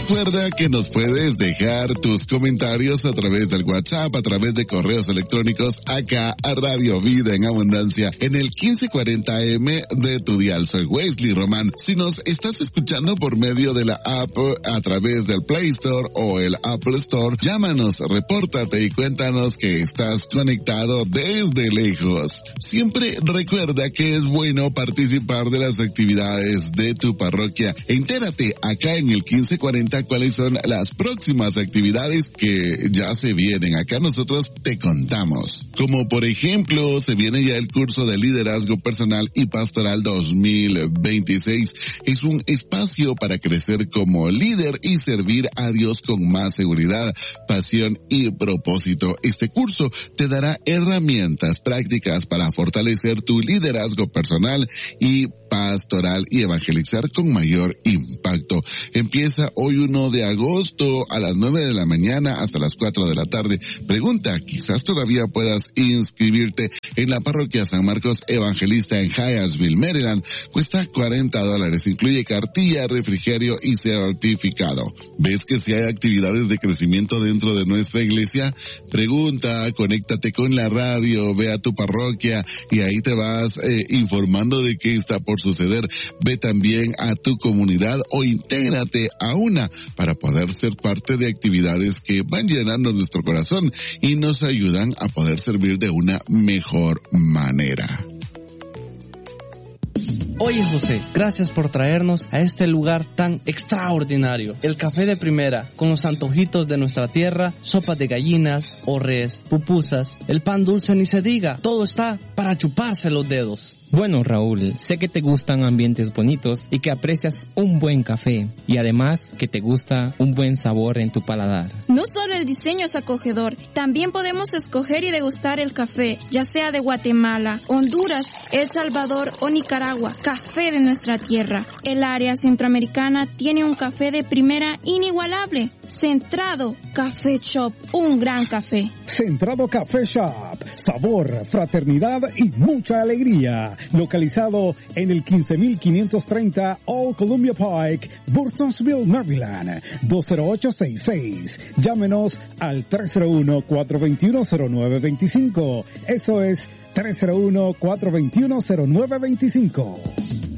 Recuerda que nos puedes dejar tus comentarios a través del WhatsApp, a través de correos electrónicos acá a Radio Vida en Abundancia en el 1540 AM de tu dial. Soy Wesley Román. Si nos estás escuchando por medio de la app a través del Play Store o el Apple Store, llámanos, repórtate y cuéntanos que estás conectado desde lejos. Siempre recuerda que es bueno participar de las actividades de tu parroquia. Entérate acá en el 1540 cuáles son las próximas actividades que ya se vienen. Acá nosotros te contamos. Como por ejemplo, se viene ya el curso de liderazgo personal y pastoral 2026. Es un espacio para crecer como líder y servir a Dios con más seguridad, pasión y propósito. Este curso te dará herramientas prácticas para fortalecer tu liderazgo personal y pastoral y evangelizar con mayor impacto. Empieza hoy 1 de agosto a las 9 de la mañana hasta las 4 de la tarde. Pregunta, quizás todavía puedas inscribirte en la parroquia San Marcos Evangelista en Hyattsville, Maryland. Cuesta $40. Incluye cartilla, refrigerio y certificado. ¿Ves que si hay actividades de crecimiento dentro de nuestra iglesia? Pregunta, conéctate con la radio, ve a tu parroquia y ahí te vas informando de qué está por suceder. Ve también a tu comunidad o intégrate a una para poder ser parte de actividades que van llenando nuestro corazón y nos ayudan a poder servir de una mejor manera. Oye José, gracias por traernos a este lugar tan extraordinario. El café de primera, con los antojitos de nuestra tierra, sopas de gallinas, o res, pupusas, el pan dulce ni se diga, todo está para chuparse los dedos. Bueno, Raúl, sé que te gustan ambientes bonitos y que aprecias un buen café y además que te gusta un buen sabor en tu paladar. No solo el diseño es acogedor, también podemos escoger y degustar el café, ya sea de Guatemala, Honduras, El Salvador o Nicaragua, café de nuestra tierra. El área centroamericana tiene un café de primera inigualable. Centrado Café Shop, un gran café. Centrado Café Shop, sabor, fraternidad y mucha alegría. Localizado en el 15530 Old Columbia Pike, Burtonsville, Maryland, 20866. Llámenos al 301-421-0925. Eso es 301-421-0925.